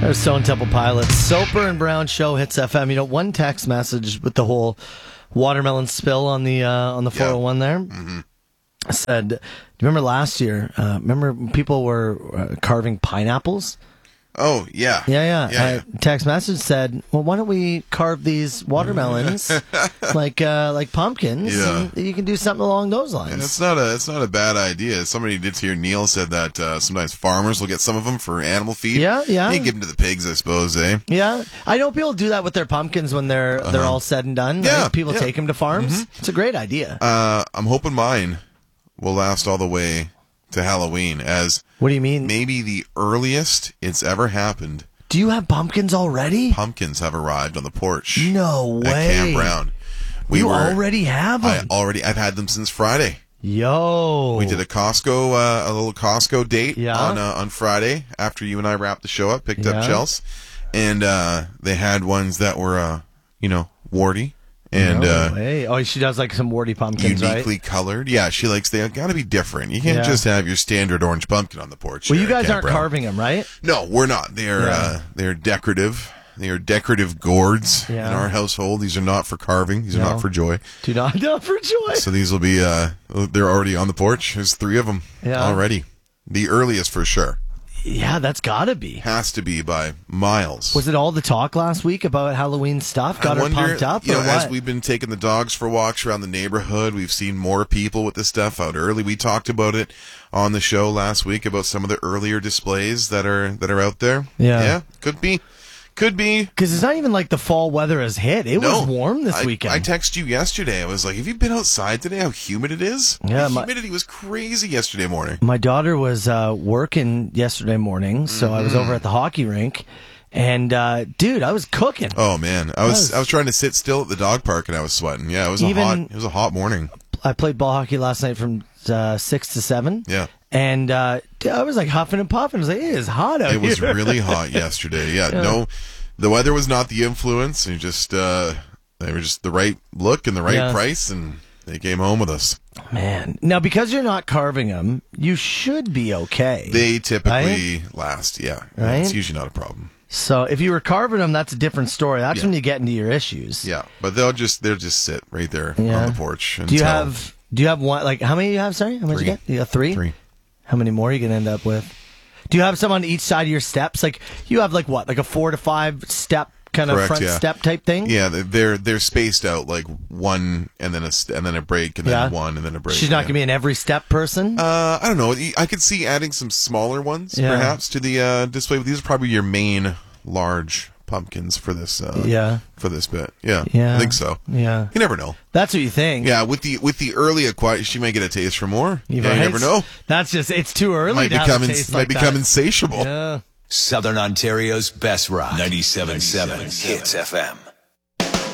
There's Stone Temple Pilots. Soper and Brown Show hits FM. You know, one text message with the whole watermelon spill on the 401 there said, do you remember last year? Remember people were carving pineapples? Oh, yeah. Yeah. Text message said, well, why don't we carve these watermelons like pumpkins? Yeah. And you can do something along those lines. And it's not a bad idea. Somebody did hear Neil said that sometimes farmers will get some of them for animal feed. Yeah. You give them to the pigs, I suppose, eh? Yeah. I know people do that with their pumpkins when they're all said and done. Yeah. Right? People take them to farms. It's a great idea. I'm hoping mine will last all the way to Halloween, as what do you mean? Maybe the earliest it's ever happened. Do you have pumpkins already? Pumpkins have arrived on the porch. No way. At Camp Brown. Already have them? I've had them since Friday. Yo. We did a little Costco date on Friday after you and I wrapped the show up, picked up Chelsea, and they had ones that were, warty. And no way. Oh, she does like some warty pumpkins, uniquely colored. Yeah, she likes. They got to be different. You can't just have your standard orange pumpkin on the porch. Well, you guys aren't carving them, right? No, we're not. They're decorative. They are decorative gourds in our household. These are not for carving. These are not for joy. Not for joy. So these will be. They're already on the porch. There's 3 of them already. The earliest for sure. Yeah, that's gotta be. Has to be by miles. Was it all the talk last week about Halloween stuff? Got her pumped up, or what? As we've been taking the dogs for walks around the neighborhood, we've seen more people with this stuff out early. We talked about it on the show last week about some of the earlier displays that are out there. Yeah, could be. Because it's not even like the fall weather has hit. It was warm this weekend. I texted you yesterday. I was like, have you been outside today? How humid it is? Yeah, the humidity was crazy yesterday morning. My daughter was working yesterday morning, so I was over at the hockey rink. And, dude, I was cooking. Oh, man. I was trying to sit still at the dog park, and I was sweating. Yeah, it was a hot morning. I played ball hockey last night from 6 to 7. Yeah. And I was like huffing and puffing. I was like, it is hot out here. It was really hot yesterday. Yeah, no, the weather was not the influence. They just they were just the right look and the right price, and they came home with us. Man, now because you're not carving them, you should be okay. They typically last. Yeah, right? It's usually not a problem. So if you were carving them, that's a different story. That's when you get into your issues. Yeah, but they'll just sit right there on the porch. Do you have one? Like how many do you have? Sorry, how many did you get? You got 3. 3. How many more are you gonna end up with? Do you have some on each side of your steps? Like you have like what? Like a 4 to 5 step kind of front step type thing? Yeah, they're spaced out like one and then a break and then one and then a break. She's not gonna be an every step person. I don't know. I could see adding some smaller ones perhaps to the display. But these are probably your main large pumpkins for this for this bit. Yeah, I think so. Yeah, you never know. That's what you think. Yeah, with the early acquired, she may get a taste for more. You never know. That's just it's too early. Might become insatiable. Yeah. Southern Ontario's best rock. 97.7 Hits FM.